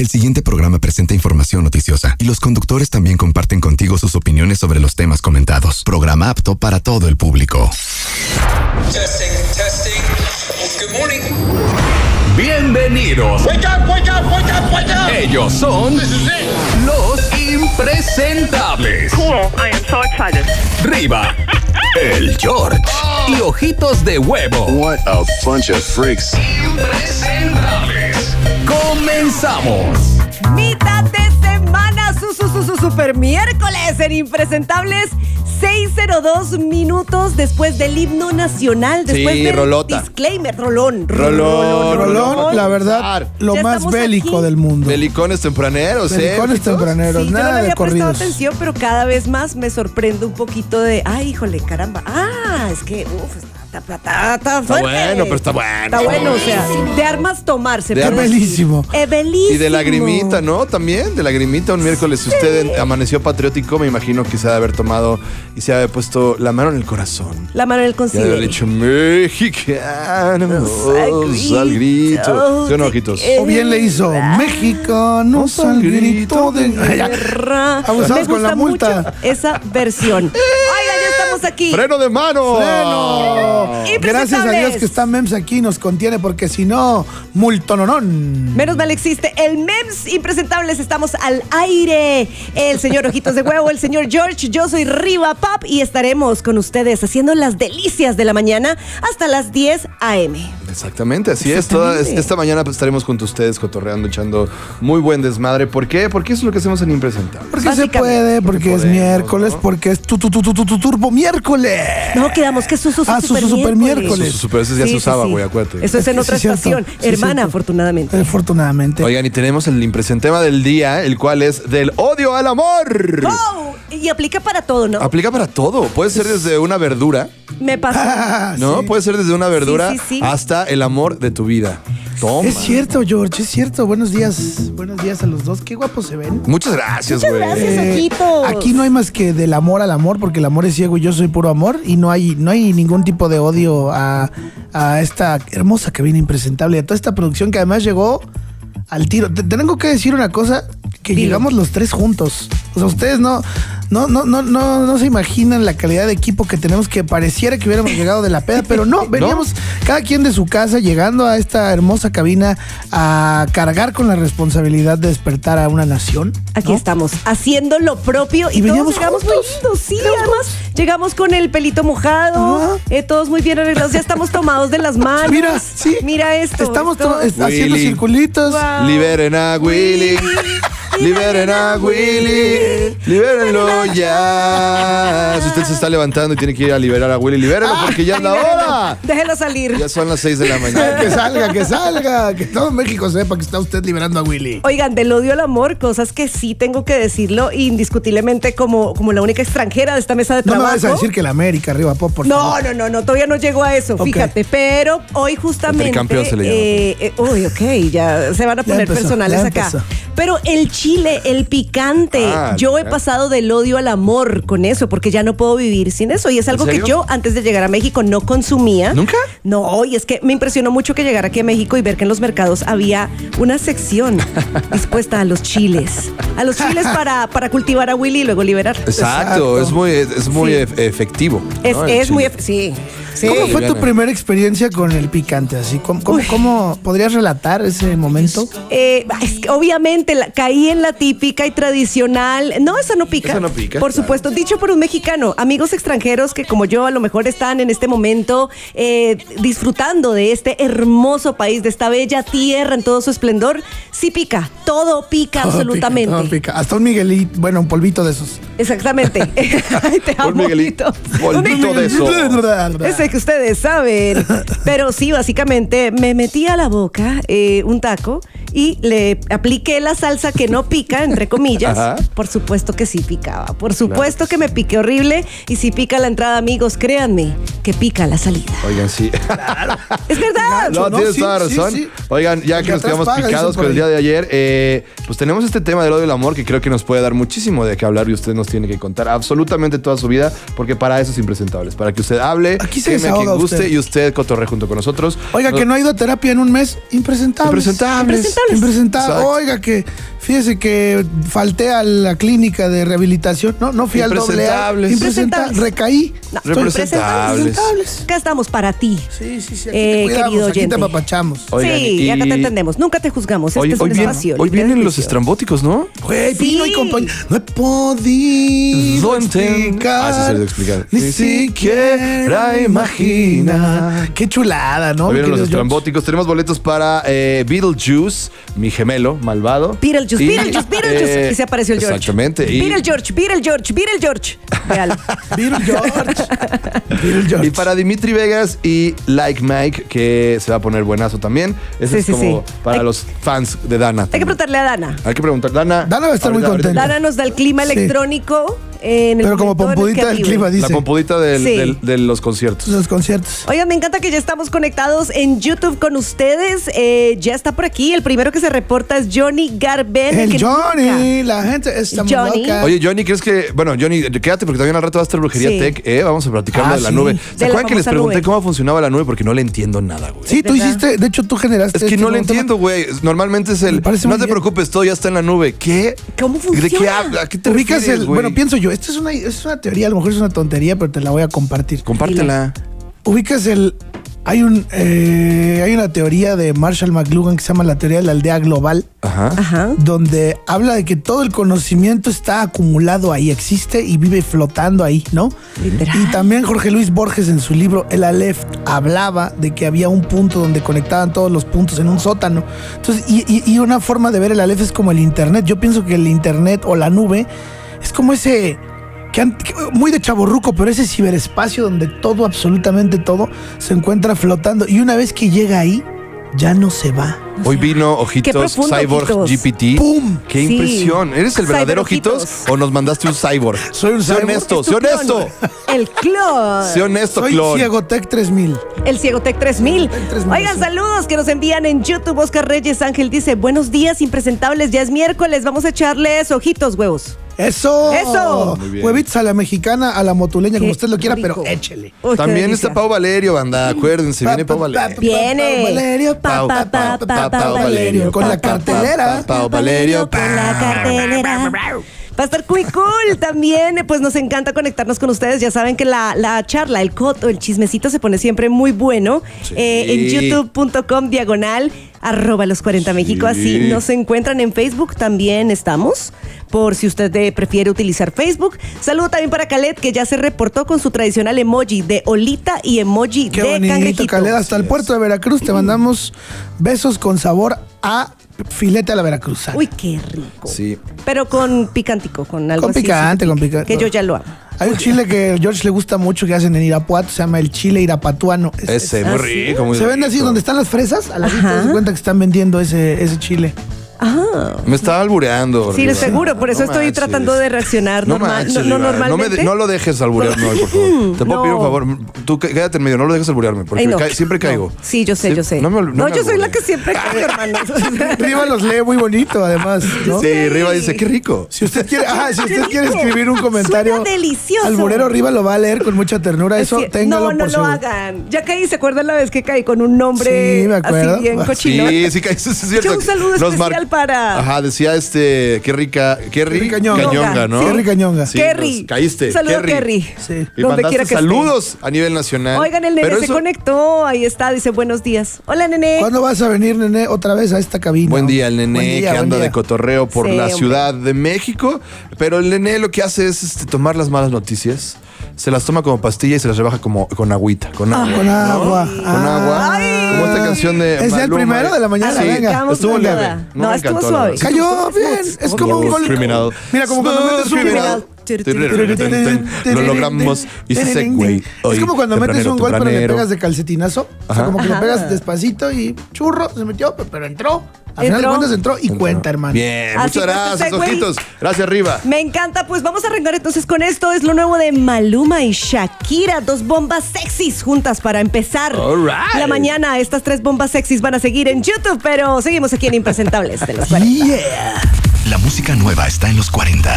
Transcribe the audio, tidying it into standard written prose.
El siguiente programa presenta información noticiosa y los conductores también comparten contigo sus opiniones sobre los temas comentados. Programa apto para todo el público. Testing. Good morning. Bienvenidos. Wake up. Ellos son los impresentables. Cool, I am so excited. Riva, el George y Ojitos de Huevo. What a bunch of freaks. Impresentables. Comenzamos. Mitad de semana, su super miércoles en Impresentables. 6:02 minutos después del himno nacional, después del rolota. disclaimer, rolón, la verdad, lo Ya más estamos bélico aquí. del mundo. Belicones tempraneros, Belicones tempraneros, Sí, yo no le nada de había prestado corridos. atención, pero cada vez más me sorprende un poquito de, ay, híjole, caramba. Es que, está fuerte. bueno, pero está bueno. Está bueno, o sea, de armas tomarse. De puede armas. decir. Belísimo. Belísimo. Y de lagrimita, ¿no? También, de lagrimita, un miércoles. Si usted amaneció patriótico, me imagino que se ha de haber tomado y se ha de haber puesto la mano en el corazón. La mano en el Y ha de concilio. haber dicho, mexicanos al grito. ¿Sí o no, Ojitos? O bien le hizo mexicanos al grito de... Guerra. Abusamos Me con la gusta multa. mucho esa versión. Oigan, ya estamos aquí. ¡Freno de mano! ¡Freno! Impresentables. Gracias a Dios que está MEMS aquí, nos contiene, porque si no, multononón. Menos mal existe el MEMS Impresentables. Estamos al aire. El señor Ojitos de Huevo, el señor George. Yo soy Riva Pop y estaremos con ustedes haciendo las delicias de la mañana hasta las 10 a.m. Exactamente, así es. Esta mañana pues, estaremos junto a ustedes cotorreando, echando muy buen desmadre. ¿Por qué? Porque eso es lo que hacemos en Impresentable. Porque se Básicamente. puede, porque es podemos, miércoles, ¿no? porque es tu turbo miércoles. No, quedamos que es su Ah, su super miércoles. Pero eso ya se usaba, güey, acuérdate. Eso es en Sí, otra sí, cierto. estación. Sí, Hermana, cierto. afortunadamente. Afortunadamente. Oigan, y tenemos el impresentema del día, el cual es del odio al amor. ¡Oh! Y aplica para todo, ¿no? Aplica para todo. Puede ser desde una verdura, Me pasa. ¿no? Sí. Puede ser desde una verdura Sí. hasta el amor de tu vida. Toma. Es cierto, George, es cierto. Buenos días a los dos. Qué guapos se ven. Muchas gracias, Muchas güey. gracias. Ojitos. Aquí no hay más que del amor al amor, porque el amor es ciego y yo soy puro amor, y no hay ningún tipo de odio a esta hermosa cabina impresentable, a toda esta producción que además llegó al tiro. Tengo que decir una cosa, que Dilo. llegamos los tres juntos. O sea, ustedes no se imaginan la calidad de equipo que tenemos, que pareciera que hubiéramos llegado de la peda, pero no, veníamos cada quien de su casa llegando a esta hermosa cabina a cargar con la responsabilidad de despertar a una nación. Aquí ¿no? estamos, haciendo lo propio y Y todos veníamos llegamos muy juntos. lindos, sí, Veníamos además llegamos con el pelito mojado, Ajá. todos muy bien arreglados, ya estamos tomados de las manos. Mira, sí. Mira esto. Estamos esto- haciendo Willy. circulitos. Wow. Liberen a Willy. Liberen a Willy. Libérenlo ya. Si usted se está levantando y tiene que ir a liberar a Willy, libérenlo porque ya es la hora. Déjelo salir. Ya son las 6 de la mañana. Que salga, que todo México sepa que está usted liberando a Willy. Oigan, del odio al amor, cosas que sí tengo que decirlo indiscutiblemente como la única extranjera de esta mesa de No me trabajo. vayas a decir que la América arriba, Pop, por favor. No, todavía no llegó a eso, Ok. fíjate. Pero hoy justamente. tricampeón se le llama. Uy, ok, ya se van a poner empezó, personales ya acá. empezó. Pero el chile, el picante, Ah, yo he ya. pasado del odio al amor con eso, porque ya no puedo vivir sin eso. Y es algo que serio? yo antes de llegar a México no consumía. ¿Nunca? No, y es que me impresionó mucho que llegar aquí a México y ver que en los mercados había una sección dispuesta a los chiles. A los chiles para cultivar a Willy y luego liberar. Exacto, es muy Sí. efectivo. Es, ¿no? es El muy... chile. Sí. Sí. ¿Cómo fue tu Viviana. primera experiencia con el picante? Así, ¿Cómo podrías relatar ese momento? Es que obviamente caí en la típica y tradicional. No, eso no pica. Eso no pica, Por claro. supuesto, dicho por un mexicano. Amigos extranjeros que como yo a lo mejor están en este momento disfrutando de este hermoso país, de esta bella tierra en todo su esplendor. Sí pica, todo pica absolutamente. Todo pica. Hasta un Miguelito, bueno, un polvito de esos. Exactamente. Ay, te amo, Un Miguelito. Miguelito. Polvito de eso. Ese que ustedes saben. Pero sí, básicamente me metí a la boca un taco y le apliqué la salsa que no pica, entre comillas. Ajá. Por supuesto que sí picaba. Por supuesto que me piqué horrible. Y si pica la entrada, amigos, créanme que pica la salida. Oigan, sí. Es verdad. No, ¿no? tienes Sí, toda la sí, razón. sí. Oigan, ya El que que nos atrás quedamos paga, picados dicen con por el día ahí. de ayer, pues tenemos este tema del odio y el amor que creo que nos puede dar muchísimo de qué hablar y usted nos tiene que contar absolutamente toda su vida, porque para eso es Impresentables, para que usted hable, Aquí se queme a quien desahoga guste usted. y usted cotorre junto con nosotros. Oiga, que no ha ido a terapia en un mes. Impresentables. Impresentables. Impresentables. Impresentable. Exacto. Oiga, que fíjese que falté a la clínica de rehabilitación. No fui al doble A. Impresentables. Recaí. No, Estoy Representables. impresentables. Acá estamos para ti. Sí. Aquí te cuidamos, querido aquí te oyente. apapachamos. Oigan, sí, y- acá te entendemos. Nunca te juzgamos. Hoy, Este es un espacio. hoy libre de vienen los juicio. estrambóticos, ¿no? Güey, Sí. Pino y compañía. No he podido explicar. Ah, sí se lo explicar. Ni Ni siquiera imagina. Qué chulada, ¿no? Hoy mi vienen los querido George? estrambóticos. Tenemos boletos para Beetlejuice, mi gemelo malvado. Beetlejuice, Y, Beetlejuice. Y se apareció el George. Exactamente. Beetlegeorge. Véalo. Beetle George. Y para Dimitri Vegas y Like Mike, que se va a poner buenazo también. Ese Sí, es sí, como sí. para Hay- los fans de Dana. Hay que preguntarle a Dana. Hay que preguntar. Dana. Dana va a estar muy contenta. Dana nos da el clima Sí. electrónico en el Pero como momento en el pompudita que del vive. clima, La dice. pompudita Sí. de los conciertos. Los conciertos. Oigan, me encanta que ya estamos conectados en YouTube con ustedes. Ya está por aquí. El primero que se reporta es Johnny Garben. El que Johnny, nunca- la gente está muy Johnny. loca. Oye, Johnny, ¿crees que...? Bueno, Johnny, quédate porque también al rato va a estar Brujería Sí. Tech, ¿eh? Vamos a platicar Ah, de la sí. nube. De ¿Se la acuerdan que les famosa pregunté nube. cómo funcionaba la nube? Porque no le entiendo nada, güey. Sí, tú ¿Verdad? hiciste, de hecho tú generaste. Es que este no le nuevo tema. entiendo, güey. Normalmente es el... Me parece No muy te bien. preocupes, todo ya está en la nube. ¿Qué? ¿Cómo ¿De qué funciona? habla? ¿A qué te Ubicas refieres, el. güey? Bueno, pienso yo, esta es una teoría, a lo mejor es una tontería, pero te la voy a compartir. Compártela. Ubicas el. Hay una teoría de Marshall McLuhan que se llama la teoría de la aldea global, Ajá. Ajá. donde habla de que todo el conocimiento está acumulado ahí, existe y vive flotando ahí, ¿no? Literal. Y también Jorge Luis Borges en su libro El Aleph hablaba de que había un punto donde conectaban todos los puntos en un sótano. Entonces, y una forma de ver el Aleph es como el internet. Yo pienso que el internet o la nube es como ese... muy de chavorruco, pero ese ciberespacio donde todo, absolutamente todo, se encuentra flotando. Y una vez que llega ahí, ya no se va. Hoy vino Ojitos profundo, Cyborg Ojitos. GPT. ¡Pum! ¡Qué Sí. impresión! ¿Eres el verdadero Cyber Ojitos Ojitos. o nos mandaste un cyborg? Soy un Sé cyborg. honesto, Es tu sé clon. honesto. El clon. Sé honesto, Soy clon. Ciegotec 3000. El Ciegotec 3000. 3000, Oigan, sí. saludos que nos envían en YouTube. Oscar Reyes Ángel dice: buenos días, impresentables. Ya es miércoles. Vamos a echarles ojitos, huevos. ¡Eso! ¡Eso! Muy bien. Huevitos a la mexicana, a la motuleña, como Qué usted lo quiera, rico. pero échele. Uy, qué También delicia. está Pau Valerio, banda. Acuérdense, viene Pau Valerio. Viene. Pau Valerio, Pa, pa, pa, pa, pa, Valerio. Con la Pa, pa, pa, cartelera. Pau Valerio. Con la cartelera. Va a estar muy cool también, pues nos encanta conectarnos con ustedes. Ya saben que la charla, el coto, el chismecito se pone siempre muy bueno. Sí. En youtube.com/los 40 México. Así nos encuentran en Facebook, también estamos. Por si usted prefiere utilizar Facebook. Saludo también para Khaled, que ya se reportó con su tradicional emoji de olita y emoji Qué de bonito, cangrejito. Caled. Hasta el puerto de Veracruz te mandamos besos con sabor a filete a la veracruzana. Uy, qué rico. Sí. Pero con picantico, con algo Con así, picante, sí, con picante. Que yo ya lo amo. Hay un chile que a George le gusta mucho que hacen en Irapuato, se llama el chile irapatuano. Ese, muy ¿Ah, sí? rico, muy Se vende así rico. donde están las fresas, a la vista Ajá. te das cuenta que están vendiendo ese chile. Me estaba albureando. Sí, Riva. seguro, por eso No estoy manches. tratando de reaccionar No normal, manches, no Riva. normalmente. No lo dejes alburearme hoy, por favor. Te puedo No. pedir un favor. Tú quédate en medio, no lo dejes alburearme, porque Ay, no. siempre No. caigo. Sí, yo sé, Sí, yo sé. no me yo soy la alburees. que siempre caigo, hermanos. Riva los lee muy bonito, además, ¿no? Sí, Riva dice, qué rico. Si usted quiere, si usted rico. quiere escribir un comentario, Suena delicioso. Alburero Riva lo va a leer con mucha ternura. Eso Sí, téngalo no por lo seguro. hagan. Ya caí, ¿se acuerdan la vez que caí con un nombre Sí, me acuerdo. así bien Sí, cochino? Sí, caíste, es cierto. Yo un saludo Nos especial para- Ajá, decía qué rica, Ñonga. cañonga, ¿no? Sí, qué rica ñonga. Sí, Kerry. nos caíste, Un saludo a Kerry. Kerry. Sí. Y Donde mandaste quiera que saludos a nivel nacional. Oigan, el nene Pero se eso- conectó. Ahí está, dice buenos días. Hola, nene. ¿Cuándo vas a venir, nene, otra vez a esta cabina? Buen día, el nené Buen día, que buen anda día. de cotorreo por Sí, la hombre. Ciudad de México. Pero el nené lo que hace es tomar las malas noticias, se las toma como pastilla y se las rebaja como con agüita. Con agua. Con agua. Con agua. Ay. Como esta canción de. Es el Maluma. primero de la mañana, Sí, venga. Vamos estuvo con leve. nada. No, No, me estuvo encantó, suave. la verdad. Cayó bien. Es como un gol. Criminal. Mira, como cuando metes un Criminal. Lo logramos. Hice ese güey. Es como cuando metes un gol, pero le tempranero. pegas de calcetinazo. O sea, Ajá. como que le Ajá. pegas despacito y churro, se metió, pero entró. Al final de Entró. cuentas entró y cuenta, hermano. Bien, Así muchas pues, gracias, ese güey. ojitos. Gracias, Riva. Me encanta, pues vamos a arrancar entonces con esto. Es lo nuevo de Maluma y Shakira. Dos bombas sexys juntas para empezar All right. la mañana. Estas tres bombas sexys van a seguir en YouTube, pero seguimos aquí en Impresentables de los 40. Yeah. La música nueva está en los 40.